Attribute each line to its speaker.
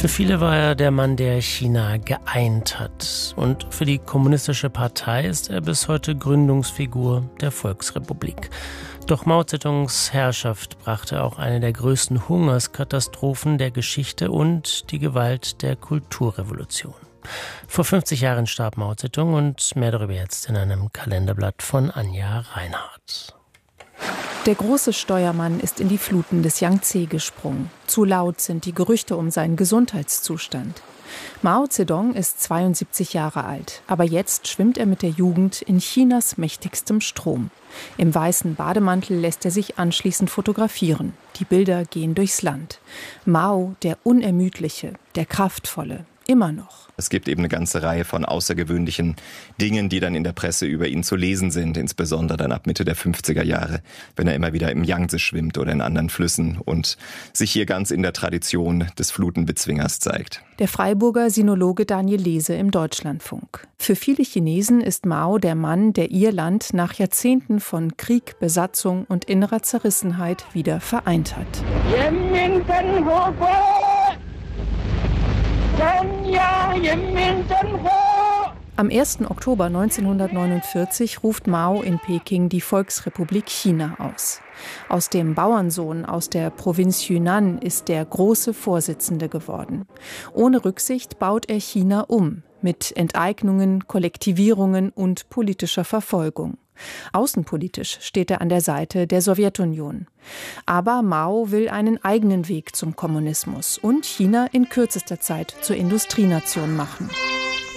Speaker 1: Für viele war er der Mann, der China geeint hat. Und für die Kommunistische Partei ist er bis heute Gründungsfigur der Volksrepublik. Doch Mao Zedongs Herrschaft brachte auch eine der größten Hungerskatastrophen der Geschichte und die Gewalt der Kulturrevolution. Vor 50 Jahren starb Mao Zedong und mehr darüber jetzt in einem Kalenderblatt von Anja Reinhardt.
Speaker 2: Der große Steuermann ist in die Fluten des Yangtze gesprungen. Zu laut sind die Gerüchte um seinen Gesundheitszustand. Mao Zedong ist 72 Jahre alt, aber jetzt schwimmt er mit der Jugend in Chinas mächtigstem Strom. Im weißen Bademantel lässt er sich anschließend fotografieren. Die Bilder gehen durchs Land. Mao, der Unermüdliche, der Kraftvolle, immer noch.
Speaker 3: Es gibt eben eine ganze Reihe von außergewöhnlichen Dingen, die dann in der Presse über ihn zu lesen sind, insbesondere dann ab Mitte der 50er Jahre, wenn er immer wieder im Yangtze schwimmt oder in anderen Flüssen und sich hier ganz in der Tradition des Flutenbezwingers zeigt.
Speaker 2: Der Freiburger Sinologe Daniel Lese im Deutschlandfunk. Für viele Chinesen ist Mao der Mann, der ihr Land nach Jahrzehnten von Krieg, Besatzung und innerer Zerrissenheit wieder vereint hat. Am 1. Oktober 1949 ruft Mao in Peking die Volksrepublik China aus. Aus dem Bauernsohn aus der Provinz Yunnan ist der große Vorsitzende geworden. Ohne Rücksicht baut er China um, mit Enteignungen, Kollektivierungen und politischer Verfolgung. Außenpolitisch steht er an der Seite der Sowjetunion. Aber Mao will einen eigenen Weg zum Kommunismus und China in kürzester Zeit zur Industrienation machen.